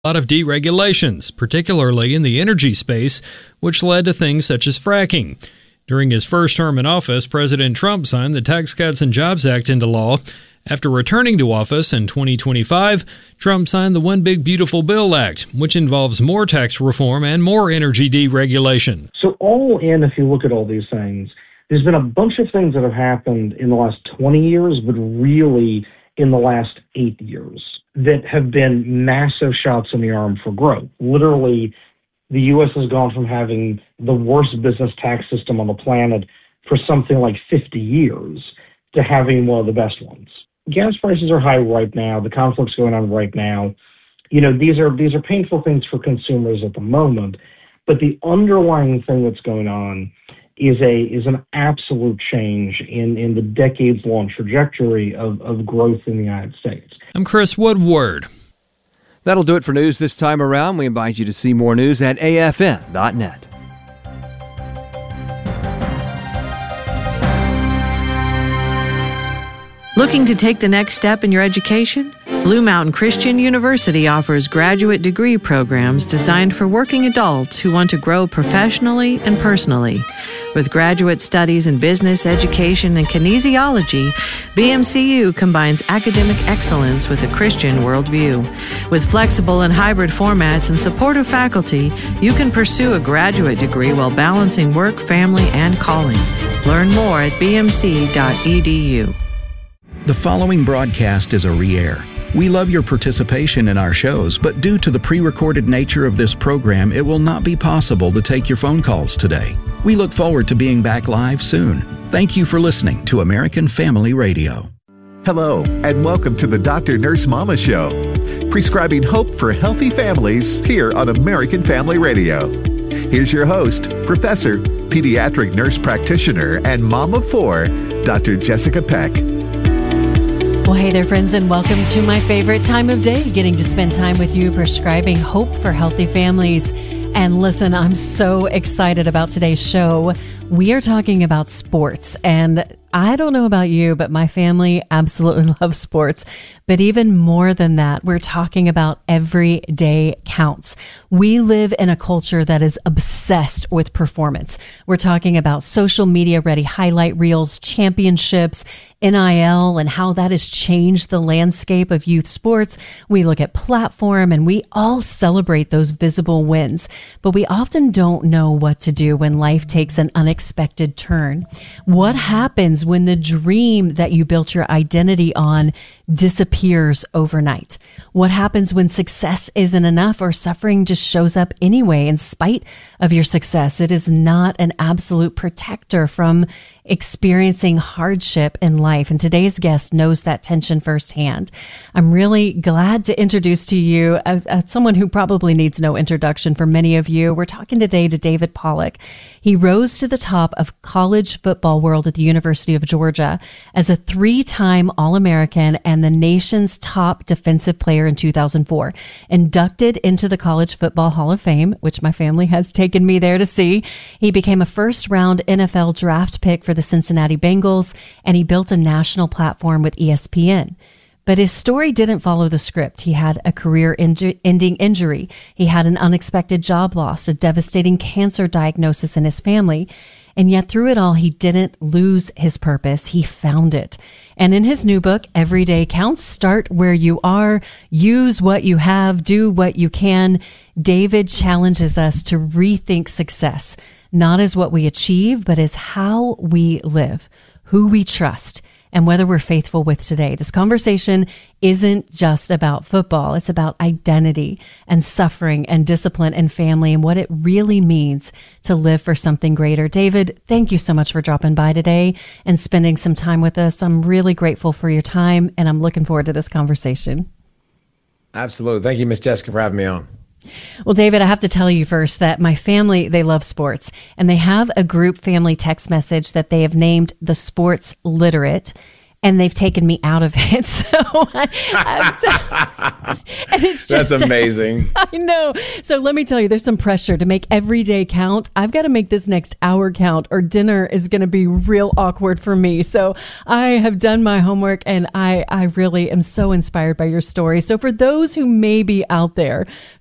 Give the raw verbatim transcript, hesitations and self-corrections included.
A lot of deregulations, particularly in the energy space, which led to things such as fracking. During his first term in office, President Trump signed the Tax Cuts and Jobs Act into law. After returning to office in twenty twenty-five, Trump signed the One Big Beautiful Bill Act, which involves more tax reform and more energy deregulation. So all in, if you look at all these things, there's been a bunch of things that have happened in the last twenty years, but really in the last eight years, that have been massive shots in the arm for growth. Literally, the U S has gone from having the worst business tax system on the planet for something like fifty years to having one of the best ones. Gas prices are high right now. The conflict's going on right now. You know, these are these are painful things for consumers at the moment, but the underlying thing that's going on is a is an absolute change in, in the decades-long trajectory of, of growth in the United States. I'm Chris Woodward. That'll do it for news this time around. We invite you to see more news at A F N dot net. Looking to take the next step in your education? Blue Mountain Christian University offers graduate degree programs designed for working adults who want to grow professionally and personally. With graduate studies in business, education, and kinesiology, B M C U combines academic excellence with a Christian worldview. With flexible and hybrid formats and supportive faculty, you can pursue a graduate degree while balancing work, family, and calling. Learn more at b m c dot e d u. The following broadcast is a re-air. We love your participation in our shows, but due to the pre-recorded nature of this program, it will not be possible to take your phone calls today. We look forward to being back live soon. Thank you for listening to American Family Radio. Hello, and welcome to the Doctor Nurse Mama Show, prescribing hope for healthy families here on American Family Radio. Here's your host, Professor, Pediatric Nurse Practitioner, and Mom of Four, Doctor Jessica Peck. Well, hey there, friends, and welcome to my favorite time of day, getting to spend time with you, prescribing hope for healthy families. And listen, I'm so excited about today's show. We are talking about sports, and I don't know about you, but my family absolutely loves sports. But even more than that, we're talking about every day counts. We live in a culture that is obsessed with performance. We're talking about social media ready highlight reels, championships, N I L, and how that has changed the landscape of youth sports. We look at platform, and we all celebrate those visible wins. But we often don't know what to do when life takes an unexpected turn. What happens when the dream that you built your identity on disappears overnight? What happens when success isn't enough or suffering just shows up anyway in spite of your success? It is not an absolute protector from experiencing hardship in life. And today's guest knows that tension firsthand. I'm really glad to introduce to you uh, uh, someone who probably needs no introduction for many of you. We're talking today to David Pollack. He rose to the top of college football world at the University of Georgia as a three-time All-American and the nation's top defensive player in two thousand four. Inducted into the College Football Hall of Fame, which my family has taken me there to see. He became a first-round N F L draft pick for the Cincinnati Bengals, and he built a national platform with E S P N. But his story didn't follow the script. He had a career-ending injury. He had an unexpected job loss, a devastating cancer diagnosis in his family. And yet through it all, he didn't lose his purpose. He found it. And in his new book, Every Day Counts, Start Where You Are, Use What You Have, Do What You Can, David challenges us to rethink success, not as what we achieve, but as how we live, who we trust, and whether we're faithful with today. This conversation isn't just about football. It's about identity and suffering and discipline and family and what it really means to live for something greater. David, thank you so much for dropping by today and spending some time with us. I'm really grateful for your time, and I'm looking forward to this conversation. Absolutely. Thank you, Miss Jessica, for having me on. Well, David, I have to tell you first that my family, they love sports, and they have a group family text message that they have named the Sports Literate. and they've taken me out of it. So, I, and it's just, that's amazing. I know. So let me tell you, there's some pressure to make every day count. I've got to make this next hour count, or dinner is going to be real awkward for me. So I have done my homework, and I, I really am so inspired by your story. So for those who may be out there